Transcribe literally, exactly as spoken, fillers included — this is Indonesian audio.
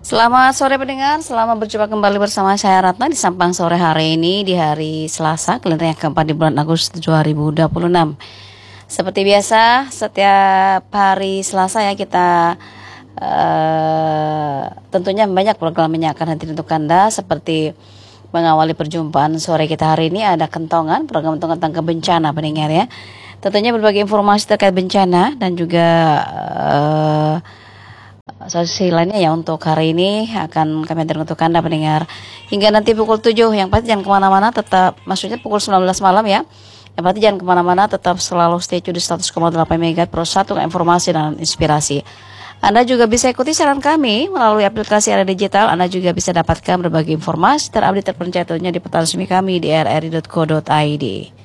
Selamat sore pendengar, selamat berjumpa kembali bersama saya Ratna di Sampang sore hari ini di hari Selasa, kalender yang keempat di bulan Agustus dua ribu dua puluh enam. Seperti biasa, setiap hari Selasa ya kita uh, tentunya banyak program yang akan hadir untuk Anda, seperti mengawali perjumpaan sore kita hari ini ada Kentongan, program tentang tangga bencana pendengar ya. Tentunya berbagai informasi terkait bencana dan juga uh, solusi lainnya ya untuk hari ini akan kami hadirkan untuk Anda pendengar hingga nanti pukul tujuh. Yang pasti jangan kemana-mana, tetap maksudnya pukul sembilan belas malam ya. Yang pasti jangan kemana-mana, tetap selalu stay tune di seratus koma delapan megahertz Pro satu, informasi dan inspirasi. Anda juga bisa ikuti saran kami melalui aplikasi Area Digital. Anda juga bisa dapatkan berbagai informasi terupdate terpercaya tentunya di portal resmi kami di r r i dot co dot i d.